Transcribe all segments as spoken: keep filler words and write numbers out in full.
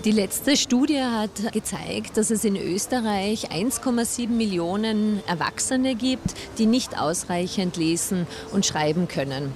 Die letzte Studie hat gezeigt, dass es in Österreich eins Komma sieben Millionen Erwachsene gibt, die nicht ausreichend lesen und schreiben können.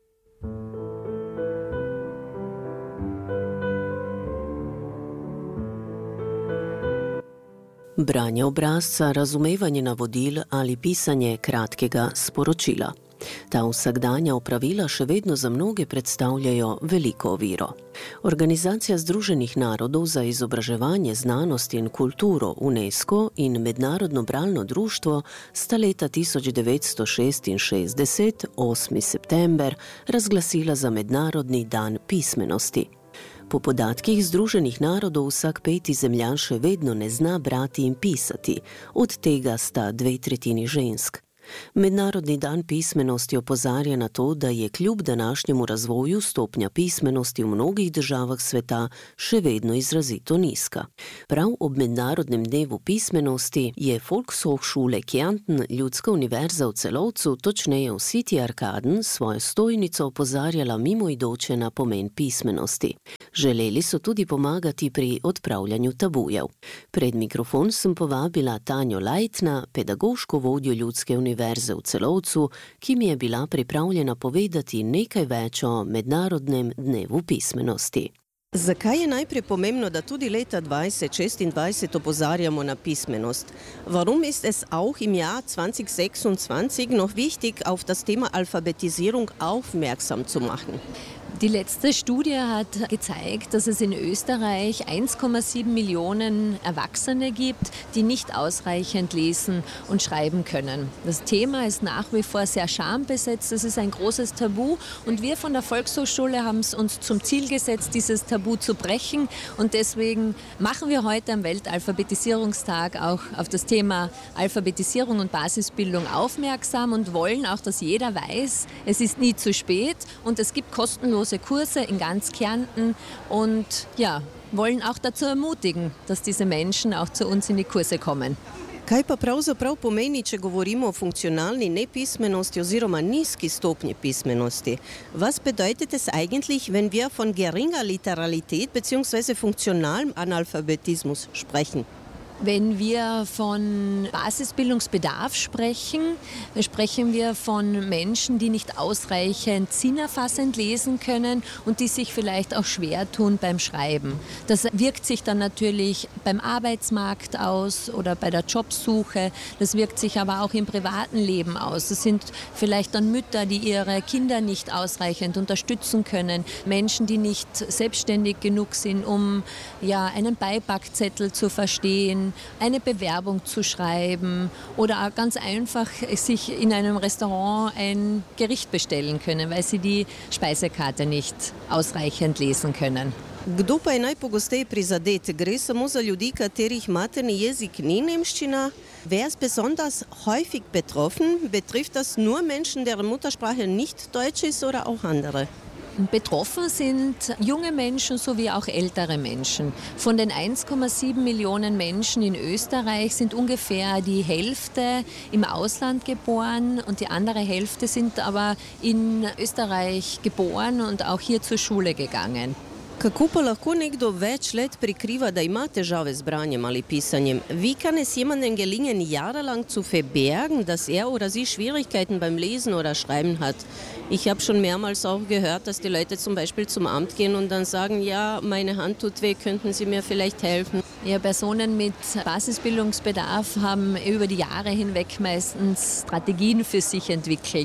Branje obrazca, razumevanje navodil ali pisanje kratkega sporočila. Ta vsakdanja opravila še vedno za mnoge predstavljajo veliko oviro. Organizacija Združenih narodov za izobraževanje, znanost in kulturo UNESCO in Mednarodno bralno društvo sta leta tisoč devetsto šestinšestdeset, osmi september, razglasila za Mednarodni dan pismenosti. Po podatkih Združenih narodov vsak peti zemljan še vedno ne zna brati in pisati, od tega sta dve tretjini žensk. Mednarodni dan pismenosti opozarja na to, da je kljub današnjemu razvoju stopnja pismenosti v mnogih državah sveta še vedno izrazito nizka. Prav ob Mednarodnem dnevu pismenosti je Volkshochschule Kärnten, Ljudska univerza v Celovcu, točneje v City Arkaden, svojo stojnico opozarjala mimoidoče na pomen pismenosti. Želeli so tudi pomagati pri odpravljanju tabujev. Pred mikrofon sem povabila Tanjo Leitner, pedagoško vodjo Ljudske univerze Univerze v Celovcu, ki mi je bila pripravljena povedati nekaj več o Mednarodnem dnevu pismenosti. Zakaj je najprej pomembno, da tudi leta dvajset šestindvajset opozarjamo na pismenost? Warum ist es auch im Jahr zwanzig sechsundzwanzig noch wichtig, auf das Thema Alphabetisierung aufmerksam zu machen? Die letzte Studie hat gezeigt, dass es in Österreich eins Komma sieben Millionen Erwachsene gibt, die nicht ausreichend lesen und schreiben können. Das Thema ist nach wie vor sehr schambesetzt, es ist ein großes Tabu und wir von der Volkshochschule haben es uns zum Ziel gesetzt, dieses Tabu zu brechen und deswegen machen wir heute am Weltalphabetisierungstag auch auf das Thema Alphabetisierung und Basisbildung aufmerksam und wollen auch, dass jeder weiß, es ist nie zu spät und es gibt kostenlose Kurse in ganz Kärnten und ja, wollen auch dazu ermutigen, dass diese Menschen auch zu uns in die Kurse kommen. Kaj pa pravzaprav pomeni, če govorimo o funkcionalni nepismenosti oziroma nizki stopnji pismenosti? Was bedeutet es eigentlich, wenn wir von geringer Literalität bzw. funktionalem Analphabetismus sprechen? Wenn wir von Basisbildungsbedarf sprechen, sprechen wir von Menschen, die nicht ausreichend sinnerfassend lesen können und die sich vielleicht auch schwer tun beim Schreiben. Das wirkt sich dann natürlich beim Arbeitsmarkt aus oder bei der Jobsuche. Das wirkt sich aber auch im privaten Leben aus. Das sind vielleicht dann Mütter, die ihre Kinder nicht ausreichend unterstützen können. Menschen, die nicht selbstständig genug sind, um ja, einen Beipackzettel zu verstehen, eine Bewerbung zu schreiben oder auch ganz einfach sich in einem Restaurant ein Gericht bestellen können, weil sie die Speisekarte nicht ausreichend lesen können. Kdo pa je najpogosteje prizadet? Gre samo za ljudi, katerih materni jezik ni nemščina? Wer ist besonders häufig betroffen? Betrifft das nur Menschen, deren Muttersprache nicht Deutsch ist oder auch andere? Betroffen sind junge Menschen sowie auch ältere Menschen. Von den eins Komma sieben Millionen Menschen in Österreich sind ungefähr die Hälfte im Ausland geboren und die andere Hälfte sind aber in Österreich geboren und auch hier zur Schule gegangen. Kako pa lahko nekdo več let prikriva, da ima težave z branjem ali pisanjem? Wie kann es jemandem gelingen, jahrelang zu verbergen, dass er oder sie Schwierigkeiten beim Lesen oder Schreiben hat? Ich habe schon mehrmals auch gehört, dass die Leute zum Beispiel zum Amt gehen und dann sagen, ja, meine Hand tut weh, könnten Sie mir vielleicht helfen? Ja, Personen mit Basisbildungsbedarf haben über die Jahre hinweg meistens Strategien für sich entwickelt.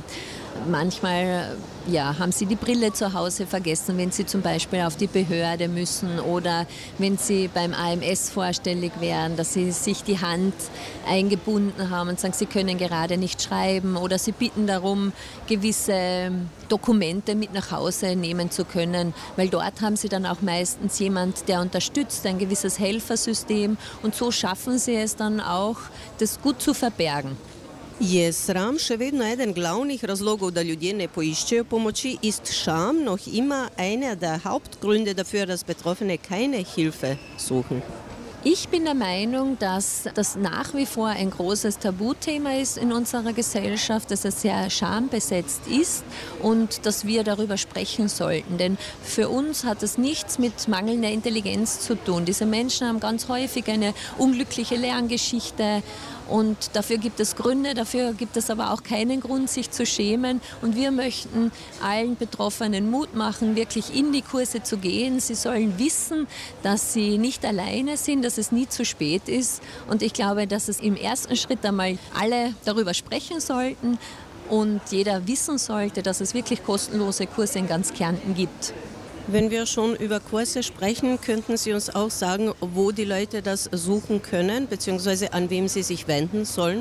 Manchmal ja, haben sie die Brille zu Hause vergessen, wenn sie zum Beispiel auf die Behörde müssen oder wenn sie beim A M S vorstellig wären, dass sie sich die Hand eingebunden haben und sagen, sie können gerade nicht schreiben oder sie bitten darum, gewisse Dokumente mit nach Hause nehmen zu können, weil dort haben sie dann auch meistens jemand, der unterstützt, ein gewisses Helfersystem und so schaffen sie es dann auch, das gut zu verbergen. Je sram še vedno eden glavnih razlogov, da ljudje ne poiščejo pomoči? Ist Scham noch immer einer der Hauptgründe dafür, dass Betroffene keine Hilfe suchen? Ich bin der Meinung, dass das nach wie vor ein großes Tabuthema ist in unserer Gesellschaft, dass es sehr schambesetzt ist und dass wir darüber sprechen sollten. Denn für uns hat es nichts mit mangelnder Intelligenz zu tun. Diese Menschen haben ganz häufig eine unglückliche Lerngeschichte. Und dafür gibt es Gründe, dafür gibt es aber auch keinen Grund, sich zu schämen. Und wir möchten allen Betroffenen Mut machen, wirklich in die Kurse zu gehen. Sie sollen wissen, dass sie nicht alleine sind, dass es nie zu spät ist. Und ich glaube, dass es im ersten Schritt einmal alle darüber sprechen sollten und jeder wissen sollte, dass es wirklich kostenlose Kurse in ganz Kärnten gibt. Wenn wir schon über Kurse sprechen, könnten Sie uns auch sagen, wo die Leute das suchen können, beziehungsweise an wem sie sich wenden sollen?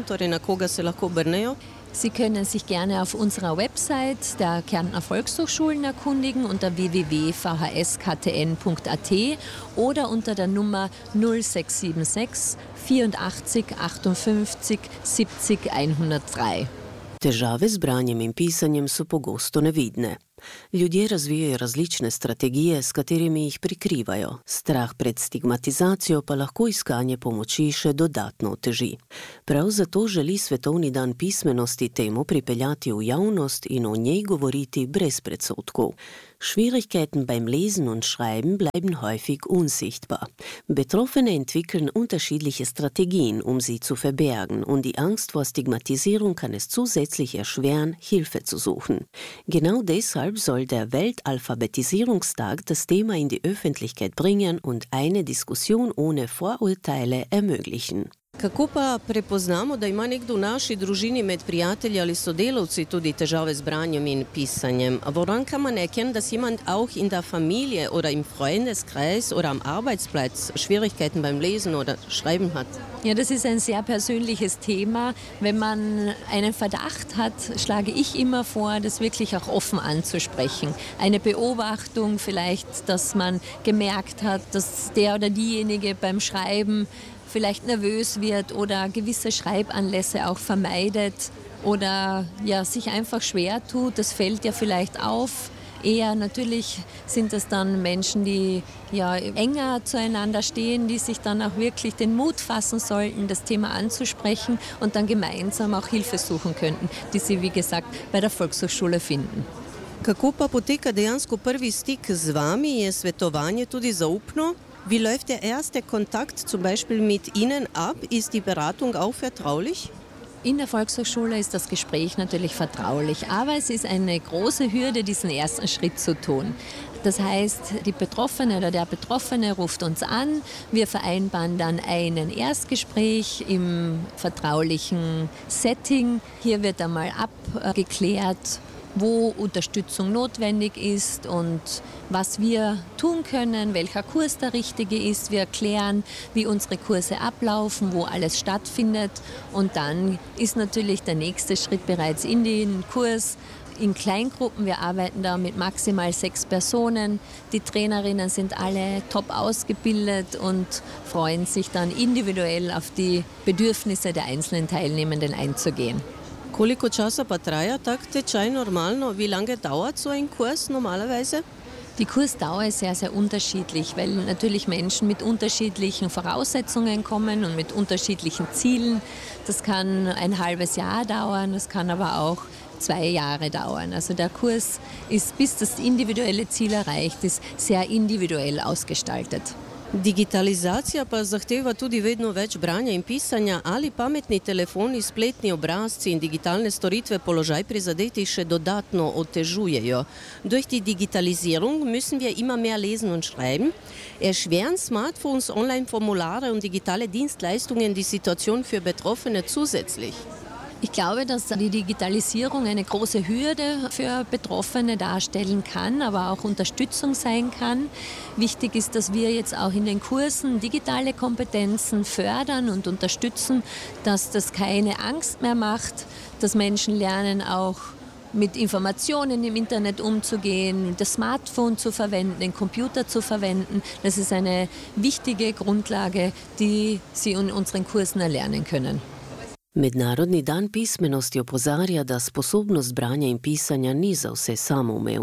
Sie können sich gerne auf unserer Website der Kärntner Volkshochschulen erkundigen unter w w w punkt v h s k t n punkt a t oder unter der Nummer null sechs sieben sechs vierundachtzig achtundfünfzig siebzig hundertdrei. Težave z branjem in pisanjem so pogosto nevidne. Ljudje razvijajo različne strategije, s katerimi jih prikrivajo. Strah pred stigmatizacijo pa lahko iskanje pomoči še dodatno oteži. Prav zato želi Svetovni dan pismenosti temo pripeljati v javnost in o njej govoriti brez predsodkov. Schwierigkeiten beim Lesen und Schreiben bleiben häufig unsichtbar. Betroffene entwickeln unterschiedliche Strategien, um sie zu verbergen, und die Angst vor Stigmatisierung kann es zusätzlich erschweren, Hilfe zu suchen. Genau deshalb soll der Weltalphabetisierungstag das Thema in die Öffentlichkeit bringen und eine Diskussion ohne Vorurteile ermöglichen. Kako pa prepoznamo, da ima nekdo v naši družini med prijatelji ali sodelavci tudi težave z branjem in pisanjem? Woran kann man erkennen, dass jemand auch in der Familie oder im Freundeskreis oder am Arbeitsplatz Schwierigkeiten beim Lesen oder Schreiben hat? Ja, das ist ein sehr persönliches Thema. Wenn man einen Verdacht hat, schlage ich immer vor, das wirklich auch offen anzusprechen. Eine Beobachtung vielleicht, dass man gemerkt hat, dass der oder diejenige beim Schreiben vielleicht nervös wird oder gewisse Schreibanlässe auch vermeidet oder ja, sich einfach schwer tut. Das fällt ja vielleicht auf. Eher natürlich sind es dann Menschen, die ja enger zueinander stehen, die sich dann auch wirklich den Mut fassen sollten, das Thema anzusprechen und dann gemeinsam auch Hilfe suchen könnten, die sie, wie gesagt, bei der Volkshochschule finden. Kako pa poteka dejansko prvi stik z vami? Je svetovanje tudi zaupno? Wie läuft der erste Kontakt zum Beispiel mit Ihnen ab? Ist die Beratung auch vertraulich? In der Volkshochschule ist das Gespräch natürlich vertraulich, aber es ist eine große Hürde, diesen ersten Schritt zu tun. Das heißt, die Betroffene oder der Betroffene ruft uns an, wir vereinbaren dann ein Erstgespräch im vertraulichen Setting. Hier wird einmal abgeklärt, wo Unterstützung notwendig ist und was wir tun können, welcher Kurs der richtige ist. Wir erklären, wie unsere Kurse ablaufen, wo alles stattfindet. Und dann ist natürlich der nächste Schritt bereits in den Kurs in Kleingruppen. Wir arbeiten da mit maximal sechs Personen. Die Trainerinnen sind alle top ausgebildet und freuen sich dann individuell auf die Bedürfnisse der einzelnen Teilnehmenden einzugehen. Koliko časa pa traja tak tečaj normalno? Wie lange dauert so ein Kurs normalerweise? Die Kursdauer ist sehr, sehr unterschiedlich, weil natürlich Menschen mit unterschiedlichen Voraussetzungen kommen und mit unterschiedlichen Zielen. Das kann ein halbes Jahr dauern, das kann aber auch zwei Jahre dauern. Also der Kurs ist, bis das individuelle Ziel erreicht ist, sehr individuell ausgestaltet. Digitalizacija pa zahteva tudi vedno več branja in pisanja, ali pametni telefoni, spletni obrazci in digitalne storitve položaj prizadetih še dodatno otežujejo. Durch die Digitalisierung müssen wir immer mehr lesen und schreiben. Erschweren Smartphones, Online-Formulare und digitale Dienstleistungen die Situation für Betroffene zusätzlich? Ich glaube, dass die Digitalisierung eine große Hürde für Betroffene darstellen kann, aber auch Unterstützung sein kann. Wichtig ist, dass wir jetzt auch in den Kursen digitale Kompetenzen fördern und unterstützen, dass das keine Angst mehr macht, dass Menschen lernen auch mit Informationen im Internet umzugehen, das Smartphone zu verwenden, den Computer zu verwenden. Das ist eine wichtige Grundlage, die sie in unseren Kursen erlernen können. Mednarodni dan pismenosti opozarja, da sposobnost branja in pisanja ni za vse samoumevna.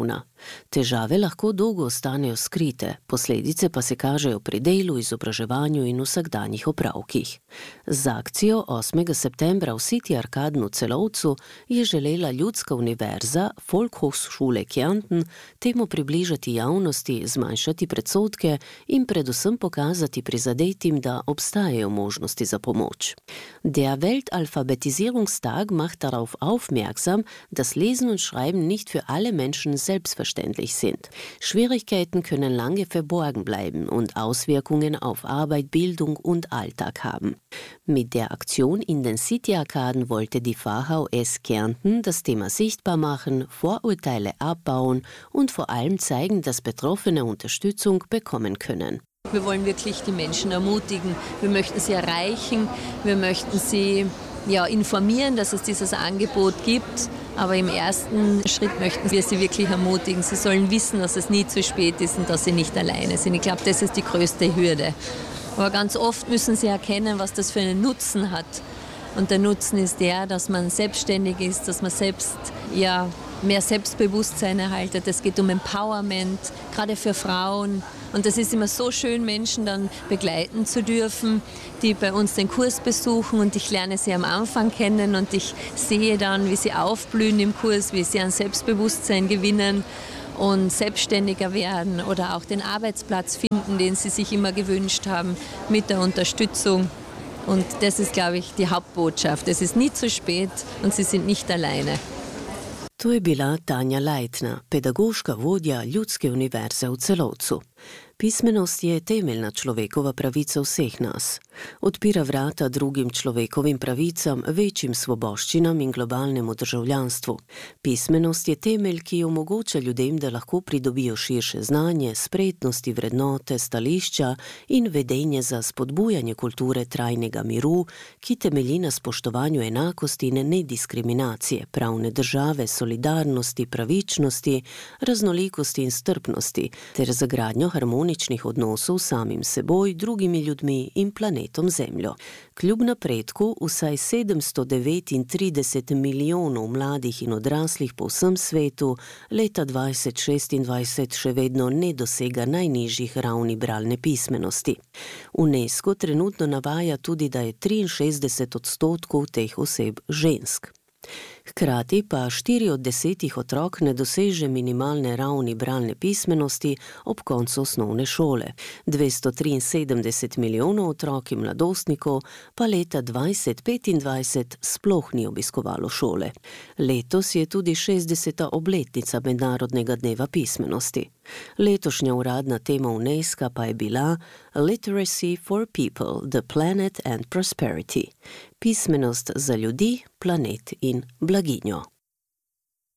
Težave lahko dolgo ostanejo skrite, posledice pa se kažejo pri delu, izobraževanju in vsakdanjih opravkih. Z akcijo osmega septembra v City Arkaden v Celovcu je želela Ljudska univerza Volkshochschule Kärnten temu približati javnosti, zmanjšati predsodke in predvsem pokazati prizadetim, da obstajajo možnosti za pomoč. Der Weltalphabetisierungstag macht darauf aufmerksam, dass Lesen und Schreiben nicht für alle Menschen selbstverständlich sind. Schwierigkeiten können lange verborgen bleiben und Auswirkungen auf Arbeit, Bildung und Alltag haben. Mit der Aktion in den City-Arkaden wollte die V H S Kärnten das Thema sichtbar machen, Vorurteile abbauen und vor allem zeigen, dass Betroffene Unterstützung bekommen können. Wir wollen wirklich die Menschen ermutigen, wir möchten sie erreichen, wir möchten sie ja, informieren, dass es dieses Angebot gibt. Aber im ersten Schritt möchten wir sie wirklich ermutigen. Sie sollen wissen, dass es nie zu spät ist und dass sie nicht alleine sind. Ich glaube, das ist die größte Hürde. Aber ganz oft müssen sie erkennen, was das für einen Nutzen hat. Und der Nutzen ist der, dass man selbstständig ist, dass man selbst ja, mehr Selbstbewusstsein erhaltet. Es geht um Empowerment, gerade für Frauen. Und das ist immer so schön, Menschen dann begleiten zu dürfen, die bei uns den Kurs besuchen. Und ich lerne sie am Anfang kennen und ich sehe dann, wie sie aufblühen im Kurs, wie sie an Selbstbewusstsein gewinnen und selbstständiger werden oder auch den Arbeitsplatz finden, den sie sich immer gewünscht haben, mit der Unterstützung. Und das ist, glaube ich, die Hauptbotschaft. Es ist nie zu spät und sie sind nicht alleine. To je bila Tanja Leitner, pedagoška vodja Ljudske univerze v Celovcu. Pismenost je temeljna človekova pravica vseh nas. Odpira vrata drugim človekovim pravicam, večjim svoboščinam in globalnemu državljanstvu. Pismenost je temelj, ki omogoča ljudem, da lahko pridobijo širše znanje, spretnosti, vrednote, stališča in vedenje za spodbujanje kulture trajnega miru, ki temelji na spoštovanju enakosti in nediskriminacije, pravne države, solidarnosti, pravičnosti, raznolikosti in strpnosti, ter za gradnjo harmoničnih odnosov s samim seboj, drugimi ljudmi in planetom Zemljo. Kljub napredku vsaj sedemsto devetintrideset milijonov mladih in odraslih po vsem svetu leta dvajset šestindvajset še vedno ne dosega najnižjih ravni bralne pismenosti. UNESCO trenutno navaja tudi, da je triinšestdeset odstotkov teh oseb žensk. Hkrati pa štiri od desetih otrok ne doseže minimalne ravni bralne pismenosti ob koncu osnovne šole. dvesto triinsedemdeset milijonov otrok in mladostnikov pa leta dvajset petindvajset sploh ni obiskovalo šole. Letos je tudi šestdeseta obletnica Mednarodnega dneva pismenosti. Letošnja uradna tema UNESCO pa je bila Literacy for People, the Planet and Prosperity. Pismenost za ljudi, planet in blaginjo.